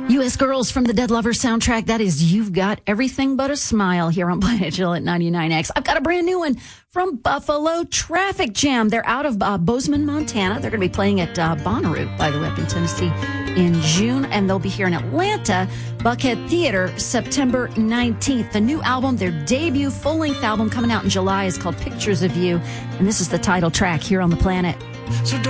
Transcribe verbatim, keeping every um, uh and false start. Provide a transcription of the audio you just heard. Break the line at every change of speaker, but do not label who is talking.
U S Girls from the Dead Lover soundtrack. That is You've Got Everything But a Smile here on Planet Chill at ninety-nine X. I've got a brand new one from Buffalo Traffic Jam. They're out of uh, Bozeman, Montana. They're going to be playing at uh, Bonnaroo, by the way, up in Tennessee in June. And they'll be here in Atlanta, Buckhead Theater, September nineteenth. The new album, their debut full-length album coming out in July, is called Pictures of You. And this is the title track here on the Planet. So